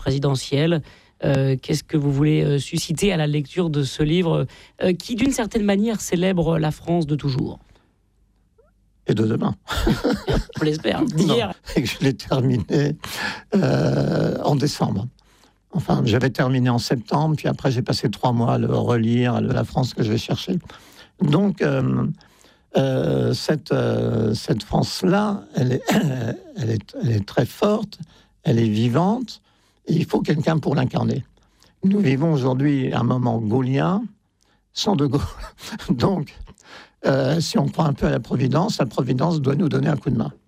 présidentielle. Qu'est-ce que vous voulez susciter à la lecture de ce livre qui, d'une certaine manière, célèbre la France de toujours et de demain. On l'espère, d'hier. Et que je l'ai terminé en décembre. Enfin, j'avais terminé en septembre, puis après j'ai passé 3 mois à le relire, à la France que je vais chercher. Donc, cette France-là, elle est très forte, elle est vivante, et il faut quelqu'un pour l'incarner. Nous vivons aujourd'hui un moment gaullien, sans De Gaulle. Donc, si on croit un peu à la Providence doit nous donner un coup de main.